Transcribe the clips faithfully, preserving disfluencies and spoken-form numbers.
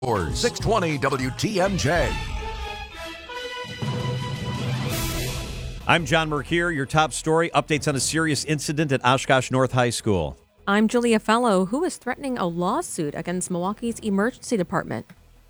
six twenty W T M J. I'm John Mercure. Your top story, updates on a serious incident at Oshkosh North High School. I'm Julia Fellow, who is threatening a lawsuit against Milwaukee's emergency department.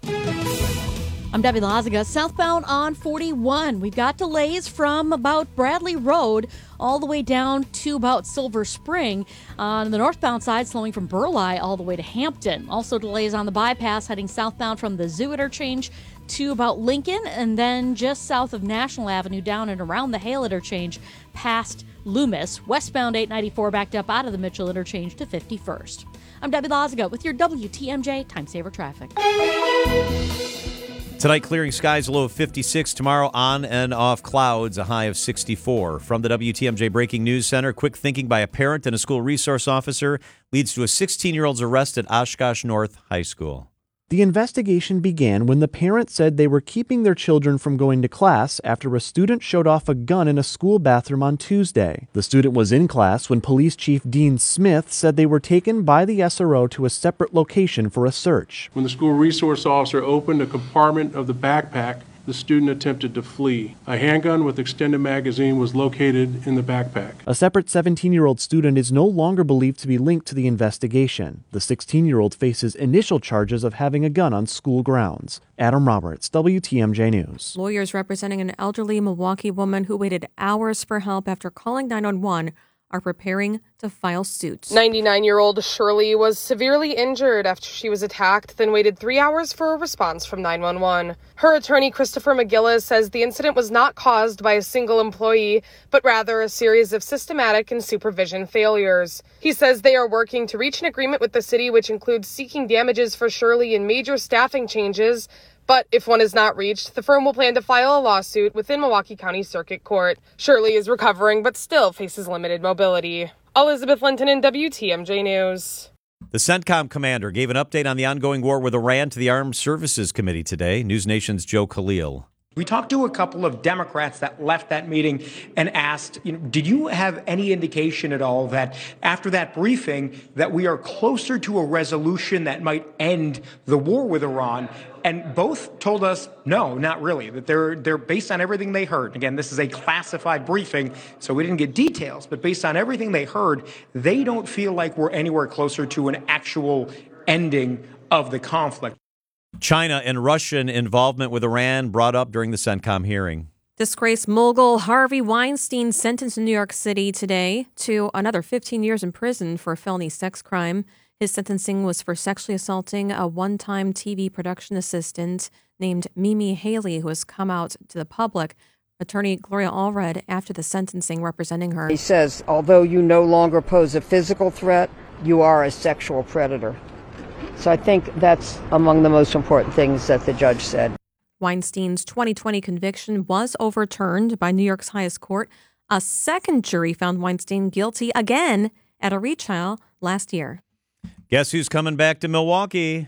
I'm Debbie Lazaga. Southbound on forty-one. We've got delays from about Bradley Road all the way down to about Silver Spring. On the northbound side, slowing from Burleigh all the way to Hampton. Also delays on the bypass heading southbound from the Zoo interchange to about Lincoln, and then just south of National Avenue down and around the Hale interchange past Loomis. Westbound eight ninety-four backed up out of the Mitchell interchange to fifty-first. I'm Debbie Lazaga with your W T M J Time Saver Traffic. Tonight, clearing skies, a low of fifty-six. Tomorrow, on and off clouds, a high of sixty-four. From the W T M J Breaking News Center, quick thinking by a parent and a school resource officer leads to a sixteen-year-old's arrest at Oshkosh North High School. The investigation began when the parent said they were keeping their children from going to class after a student showed off a gun in a school bathroom on Tuesday. The student was in class when Police Chief Dean Smith said they were taken by the S R O to a separate location for a search. When the school resource officer opened a compartment of the backpack, the student attempted to flee. A handgun with extended magazine was located in the backpack. A separate seventeen-year-old student is no longer believed to be linked to the investigation. The sixteen-year-old faces initial charges of having a gun on school grounds. Adam Roberts, W T M J News. Lawyers representing an elderly Milwaukee woman who waited hours for help after calling nine one one are preparing to file suit. ninety-nine-year-old Shirley was severely injured after she was attacked, then waited three hours for a response from nine one one. Her attorney, Christopher McGillis, says the incident was not caused by a single employee, but rather a series of systematic and supervision failures. He says they are working to reach an agreement with the city, which includes seeking damages for Shirley and major staffing changes. But if one is not reached, the firm will plan to file a lawsuit within Milwaukee County Circuit Court. Shirley is recovering, but still faces limited mobility. Elizabeth Linton in W T M J News. The CENTCOM commander gave an update on the ongoing war with Iran to the Armed Services Committee today. News Nation's Joe Khalil. We talked to a couple of Democrats that left that meeting and asked, you know, did you have any indication at all that after that briefing that we are closer to a resolution that might end the war with Iran? And both told us, no, not really, that they're they're based on everything they heard. Again, this is a classified briefing, so we didn't get details, but based on everything they heard, they don't feel like we're anywhere closer to an actual ending of the conflict. China and Russian involvement with Iran brought up during the CENTCOM hearing. Disgraced mogul Harvey Weinstein sentenced in New York City today to another fifteen years in prison for a felony sex crime. His sentencing was for sexually assaulting a one-time T V production assistant named Mimi Haley, who has come out to the public. Attorney Gloria Allred, after the sentencing, representing her. He says, although you no longer pose a physical threat, you are a sexual predator. So I think that's among the most important things that the judge said. Weinstein's twenty twenty conviction was overturned by New York's highest court. A second jury found Weinstein guilty again at a retrial last year. Guess who's coming back to Milwaukee?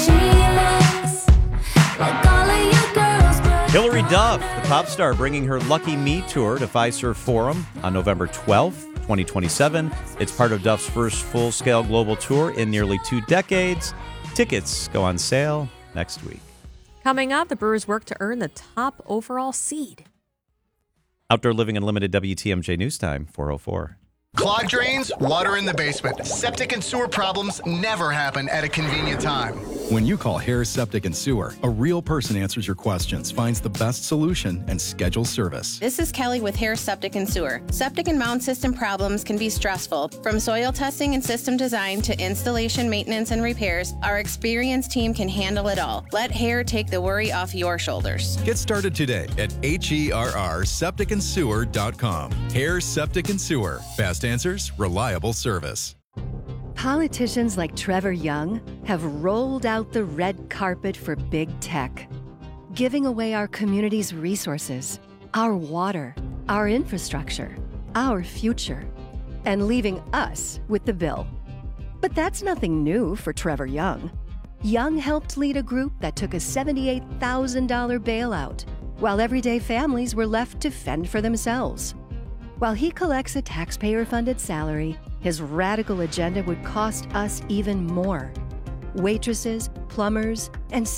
Hillary Duff, the pop star, bringing her Lucky Me tour to Fiserv Forum on November twelfth, twenty twenty-seven. It's part of Duff's first full-scale global tour in nearly two decades. Tickets go on sale next week. Coming up, the Brewers work to earn the top overall seed. Outdoor Living Unlimited W T M J News Time, four oh four. Clogged drains, water in the basement. Septic and sewer problems never happen at a convenient time. When you call Harris Septic and Sewer, a real person answers your questions, finds the best solution, and schedules service. This is Kelly with Harris Septic and Sewer. Septic and mound system problems can be stressful. From soil testing and system design to installation, maintenance, and repairs, our experienced team can handle it all. Let Hair take the worry off your shoulders. Get started today at H E R R septic and sewer dot com. Harris Septic and Sewer. Fast answers, reliable service. Politicians like Trevor Young have rolled out the red carpet for big tech, giving away our community's resources, our water, our infrastructure, our future, and leaving us with the bill. But that's nothing new for Trevor Young. Young helped lead a group that took a seventy-eight thousand dollars bailout, while everyday families were left to fend for themselves. While he collects a taxpayer-funded salary, his radical agenda would cost us even more. Waitresses, plumbers, and